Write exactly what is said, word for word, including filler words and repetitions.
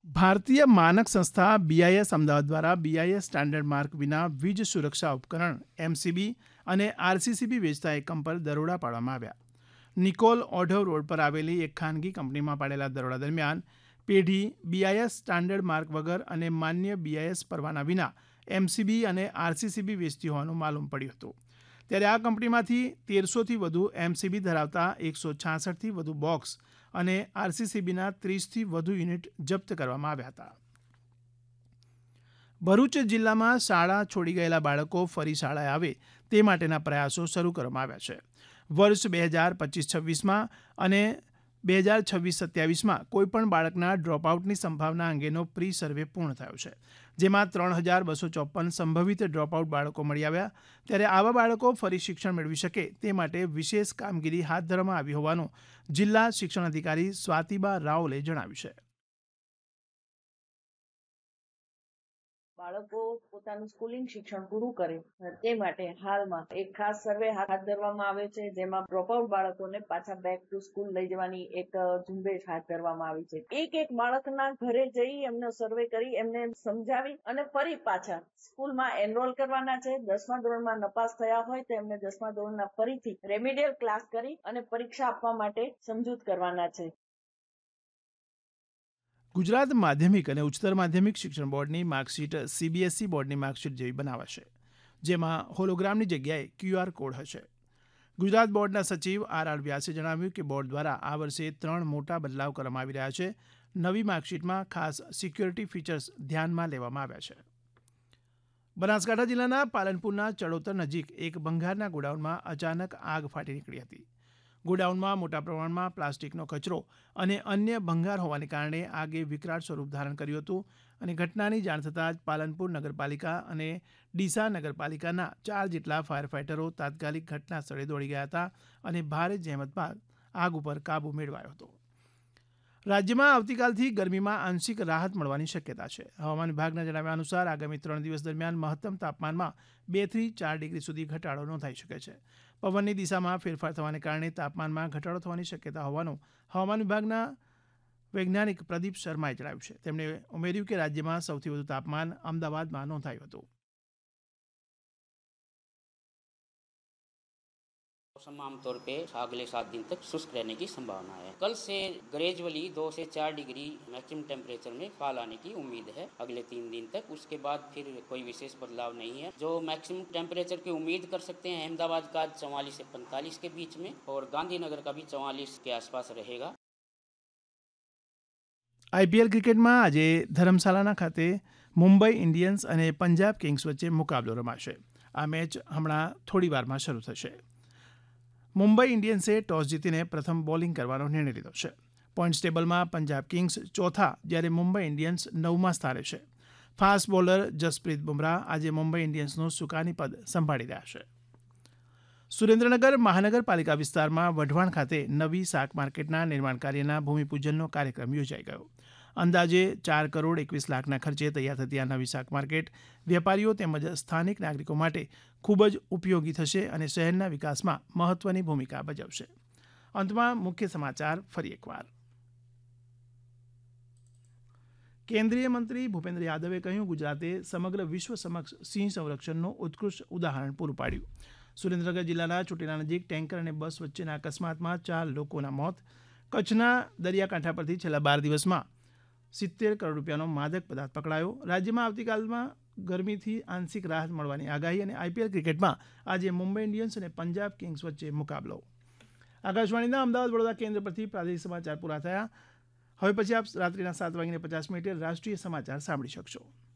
ભારતીય માનક સંસ્થા બીઆઈએસ અમદાવાદ દ્વારા બીઆઈએસ સ્ટાન્ડર્ડ માર્ક વિના વીજ સુરક્ષા ઉપકરણ એમસીબી અને આરસીસીબી વેચતા એકમ પર દરોડા પાડવામાં આવ્યા. નિકોલ ઓઢવ રોડ પર આવેલી એક ખાનગી કંપનીમાં પાડેલા દરોડા દરમિયાન પેઢી બીઆઈએસ સ્ટાન્ડર્ડ માર્ક વગર અને માન્ય બીઆઈએસ પરવાના વિના એમસીબી અને આરસીસીબી વેચતી હોવાનું માલુમ પડ્યું હતું. ત્યારે આ કંપનીમાંથી તેરસોથી વધુ એમસીબી ધરાવતા એકસો છાસઠથી વધુ બોક્સ અને આરસીસીબીના ત્રીસથી વધુ યુનિટ જપ્ત કરવામાં આવ્યા હતા. ભરૂચ જિલ્લામાં શાળા છોડી ગયેલા બાળકો ફરી શાળાએ આવે તે માટેના પ્રયાસો શરૂ કરવામાં આવ્યા છે. વર્ષ બે હજાર પચીસ છવ્વીસમાં અને બે હજાર છવ્વીસ સત્યાવીસમાં કોઈપણ બાળકના ડ્રોપઆઉટની સંભાવના અંગેનો પ્રી સર્વે પૂર્ણ થયો છે, જેમાં ત્રણ હજાર બસો ચોપન સંભવિત ડ્રોપઆઉટ બાળકો મળી આવ્યા. ત્યારે આવા બાળકો ફરી શિક્ષણ મેળવી શકે તે માટે વિશેષ કામગીરી હાથ ધરવામાં આવી હોવાનું જિલ્લા શિક્ષણ અધિકારી સ્વાતિબા રાઓલે જણાવ્યું છે. બાળકો પોતાનું સ્કૂલિંગ શિક્ષણ પૂરું કરે તે માટે હાલમાં એક ખાસ સર્વે હાથ ધરવામાં આવે છે, જેમાં ડ્રોપઆઉટ બાળકોને પાછા બેક ટુ સ્કૂલ લઈ જવાની એક ઝુંબેશ હાથ ધરવામાં આવી છે. એક એક બાળકના ઘરે જઈ એમનો સર્વે કરી એમને સમજાવી અને ફરી પાછા સ્કૂલમાં એનરોલ કરવાના છે. દસમા ધોરણમાં નપાસ થયા હોય તો એમને દસમા ધોરણના ફરીથી રેમિડિયલ ક્લાસ કરી અને પરીક્ષા આપવા માટે સમજૂત કરવાના છે. ગુજરાત માધ્યમિક અને ઉચ્ચતર માધ્યમિક શિક્ષણ બોર્ડની માર્કશીટ સીબીએસઈ બોર્ડની માર્કશીટ જેવી બનાવાશે, જેમાં હોલોગ્રામની જગ્યાએ ક્યુઆર કોડ હશે. ગુજરાત બોર્ડના સચિવ આર આર વ્યાસે જણાવ્યું કે બોર્ડ દ્વારા આ વર્ષે ત્રણ મોટા બદલાવ કરવામાં આવી રહ્યા છે. નવી માર્કશીટમાં ખાસ સિક્યોરિટી ફીચર્સ ધ્યાનમાં લેવામાં આવ્યા છે. બનાસકાંઠા જિલ્લાના પાલનપુરના ચડોતર નજીક એક ભંગારના ગોડાઉનમાં અચાનક આગ ફાટી નીકળી હતી. ગોડાઉનમાં મોટા પ્રમાણમાં પ્લાસ્ટિકનો કચરો અને અન્ય ભંગાર હોવાને કારણે આગે વિકરાળ સ્વરૂપ ધારણ કર્યું હતું અને ઘટનાની જાણ થતાં જ પાલનપુર નગરપાલિકા અને ડીસા નગરપાલિકાના ચાર જેટલા ફાયર ફાઇટરો તાત્કાલિક ઘટના સ્થળે દોડી ગયા હતા અને ભારે જહેમત બાદ આગ ઉપર કાબૂ મેળવાયો હતો. રાજ્યમાં આવતીકાલથી ગરમીમાં આંશિક રાહત મળવાની શક્યતા છે. હવામાન વિભાગના જણાવ્યા અનુસાર આગામી ત્રણ દિવસ દરમિયાન મહત્તમ તાપમાનમાં બે થી ચાર ડિગ્રી સુધી ઘટાડો નોંધાઈ શકે છે. પવનની દિશામાં ફેરફાર થવાને કારણે તાપમાનમાં ઘટાડો થવાની શક્યતા હોવાનું હવામાન વિભાગના વૈજ્ઞાનિક પ્રદીપ શર્માએ જણાવ્યું છે. તેમણે ઉમેર્યું કે રાજ્યમાં સૌથી વધુ તાપમાન અમદાવાદમાં નોંધાયું હતું. मौसम आमतौर पे अगले सात दिन तक शुष्क रहने की संभावना है. कल से ग्रेजुअली दो से चार डिग्री मैक्सिमम टेम्परेचर में फॉल आने की उम्मीद है अगले तीन दिन तक. उसके बाद फिर कोई विशेष बदलाव नहीं है. जो मैक्सिमम टेम्परेचर की उम्मीद कर सकते हैं अहमदाबाद का चौवालीस से पैंतालीस के बीच में और गांधीनगर का भी चौवालीस के आसपास रहेगा. આઈપીએલ ક્રિકેટમાં આજે ધરમશાલાના ખાતે મુંબઈ ઇન્ડિયન્સ અને પંજાબ કિંગ્સ વચ્ચે મુકાબલો રમાશે. આ મેચ હમણાં થોડી વારમાં શરૂ થશે. મુંબઈ ઇન્ડિયન્સે ટોસ જીતીને પ્રથમ બોલિંગ કરવાનો નિર્ણય લીધો છે. પોઈન્ટ્સ ટેબલમાં પંજાબ કિંગ્સ ચોથા જ્યારે મુંબઈ ઇન્ડિયન્સ નવમા સ્થાને છે. ફાસ્ટ બોલર જસપ્રીત બુમરાહ આજે મુંબઈ ઇન્ડિયન્સનું સુકાની પદ સંભાળી રહ્યા છે. સુરેન્દ્રનગર મહાનગરપાલિકા વિસ્તારમાં વઢવાણ ખાતે નવી શાક માર્કેટના નિર્માણ કાર્યના ભૂમિપૂજનનો કાર્યક્રમ યોજાઈ ગયો. અંદાજે ચાર કરોડ એકવીસ લાખના ખર્ચે તૈયાર થતી આ નવી શાક માર્કેટ વેપારીઓ તેમજ સ્થાનિક નાગરિકો માટે ખૂબ જ ઉપયોગી થશે અને શહેરના વિકાસમાં મહત્વની ભૂમિકા ભજવશે. અંતમાં મુખ્ય સમાચાર ફરી એકવાર. કેન્દ્રીય મંત્રી ભૂપેન્દ્ર યાદવે કહ્યું, ગુજરાતે સમગ્ર વિશ્વ સમક્ષ સિંહ સંરક્ષણનું ઉત્કૃષ્ટ ઉદાહરણ પૂરું પાડ્યું. સુરેન્દ્રનગર જિલ્લાના ચોટીલા નજીક ટેન્કર અને બસ વચ્ચેના અકસ્માતમાં ચાર લોકોના મોત. કચ્છના દરિયાકાંઠા પરથી છેલ્લા બાર દિવસમાં સિત્તેર કરોડ રૂપિયાનો માદક પદાર્થ પકડાયો. રાજ્યમાં આવતીકાલમાં ગરમીથી આંશિક રાહત મળવાની આગાહી અને આઈપીએલ ક્રિકેટમાં આજે મુંબઈ ઇન્ડિયન્સ અને પંજાબ કિંગ્સ વચ્ચે મુકાબલો. આકાશવાણીના અમદાવાદ વડોદરા કેન્દ્ર પરથી પ્રાદેશિક સમાચાર પૂરા થયા. હવે પછી આપ રાત્રિના સાત વાગીને પચાસ મિનિટે રાષ્ટ્રીય સમાચાર સાંભળી શકશો.